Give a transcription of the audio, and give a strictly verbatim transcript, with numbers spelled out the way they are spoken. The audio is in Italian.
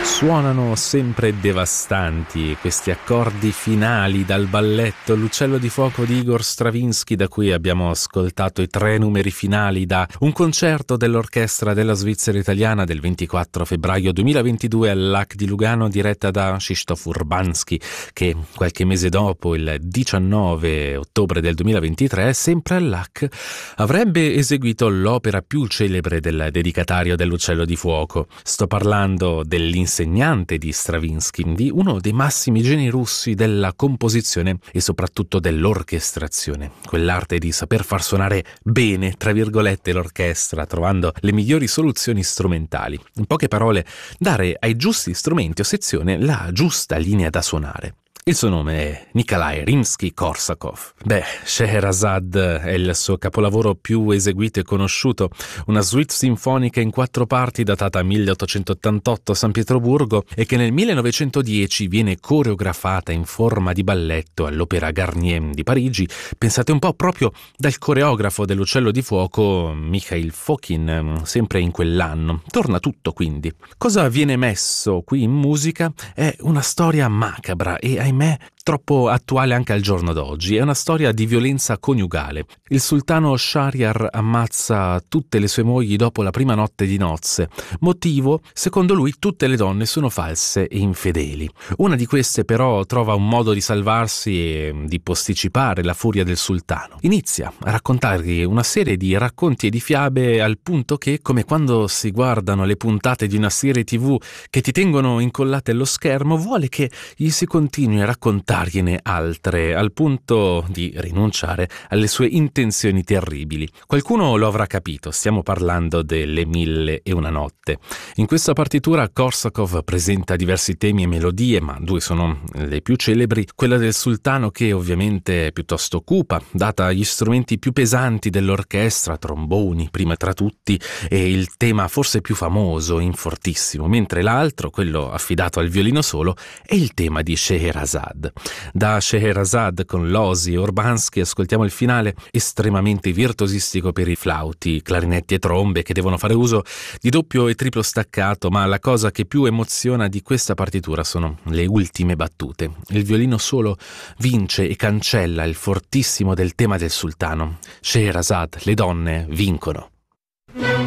Suonano sempre devastanti questi accordi finali dal balletto L'uccello di fuoco di Igor Stravinsky, da cui abbiamo ascoltato i tre numeri finali da un concerto dell'Orchestra della Svizzera Italiana del ventiquattro febbraio duemilaventidue all'A C di Lugano, diretta da Krzysztof Urbanski, che qualche mese dopo, il diciannove ottobre del duemilaventitré, sempre all'A C avrebbe eseguito l'opera più celebre del dedicatario dell'Uccello di fuoco. Sto parlando dell'insegnante di Stravinsky, di uno dei massimi geni russi della composizione e soprattutto dell'orchestrazione, quell'arte di saper far suonare bene, tra virgolette, l'orchestra, trovando le migliori soluzioni strumentali. In poche parole, dare ai giusti strumenti o sezione la giusta linea da suonare. Il suo nome è Nikolai Rimsky-Korsakov. Beh, Scheherazade è il suo capolavoro più eseguito e conosciuto, una suite sinfonica in quattro parti datata milleottocentottantotto a San Pietroburgo e che nel millenovecentodieci viene coreografata in forma di balletto all'Opéra Garnier di Parigi, pensate un po' proprio dal coreografo dell'Uccello di fuoco Mikhail Fokin, sempre in quell'anno. Torna tutto quindi. Cosa viene messo qui in musica è una storia macabra e ahimè troppo attuale anche al giorno d'oggi. È una storia di violenza coniugale. Il sultano Shahryar ammazza tutte le sue mogli dopo la prima notte di nozze. Motivo? Secondo lui tutte le donne sono false e infedeli. Una di queste però trova un modo di salvarsi e di posticipare la furia del sultano. Inizia a raccontargli una serie di racconti e di fiabe, al punto che, come quando si guardano le puntate di una serie tivù che ti tengono incollate allo schermo, vuole che gli si continui a raccontargliene altre, al punto di rinunciare alle sue intenzioni terribili. Qualcuno lo avrà capito, stiamo parlando delle Mille e una notte. In questa partitura Korsakov presenta diversi temi e melodie, ma due sono le più celebri, quella del sultano, che ovviamente è piuttosto cupa, data gli strumenti più pesanti dell'orchestra, tromboni prima tra tutti, e il tema forse più famoso in fortissimo, mentre l'altro, quello affidato al violino solo, è il tema di Scheherazade. Da Scheherazade con Losy e Urbanski ascoltiamo il finale estremamente virtuosistico per i flauti, clarinetti e trombe, che devono fare uso di doppio e triplo staccato, ma la cosa che più emoziona di questa partitura sono le ultime battute. Il violino solo vince e cancella il fortissimo del tema del sultano. Scheherazade, le donne vincono.